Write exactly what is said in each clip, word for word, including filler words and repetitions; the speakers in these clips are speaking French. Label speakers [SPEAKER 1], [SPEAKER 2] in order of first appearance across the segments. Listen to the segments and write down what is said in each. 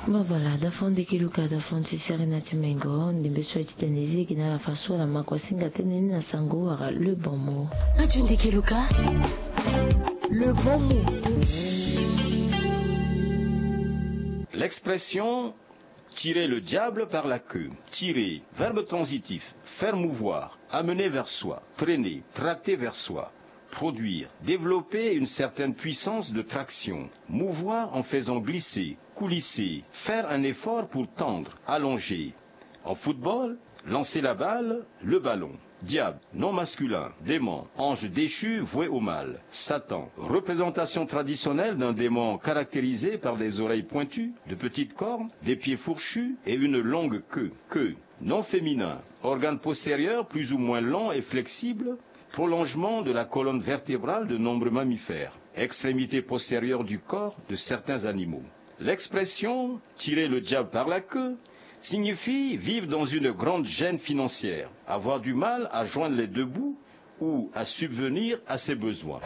[SPEAKER 1] Bon voilà, dafundi kiluka dafundi Serena Timengo, ndimbeso etitenezi kina la faso la makwasinga teneni na sango wara le bon mot.
[SPEAKER 2] Ajundi kiluka, le bon mot.
[SPEAKER 3] L'expression tirer le diable par la queue. Tirer, verbe transitif, faire mouvoir, amener vers soi, traîner, tracter vers soi. Produire, développer une certaine puissance de traction, mouvoir en faisant glisser, coulisser, faire un effort pour tendre, allonger. En football, lancer la balle, le ballon. Diable, nom masculin, démon, ange déchu voué au mal. Satan, représentation traditionnelle d'un démon caractérisé par des oreilles pointues, de petites cornes, des pieds fourchus et une longue queue. Queue, nom féminin, organe postérieur plus ou moins long et flexible, prolongement de la colonne vertébrale de nombreux mammifères, extrémité postérieure du corps de certains animaux. L'expression « tirer le diable par la queue » signifie vivre dans une grande gêne financière, avoir du mal à joindre les deux bouts ou à subvenir à ses besoins.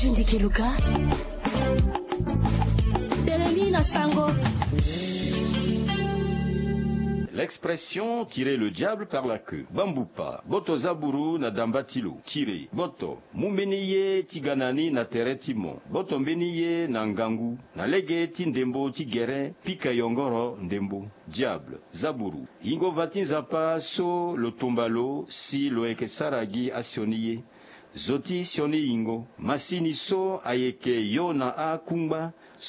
[SPEAKER 3] L'expression tirer le diable par la queue. Bambupa, boto zaburu na dambatilo, tirer, boto, mumbeniye tiganani na teretimo, boto mbeniye na ngangu, na lege ti ndembo ti gere, pika yongoro ndembo, diable, zaburu. Ingo vatin zapa so lo tombalo, si lo eke saragi asioniye, zoti sioni ingo, masini so ayeke yo na a kumba,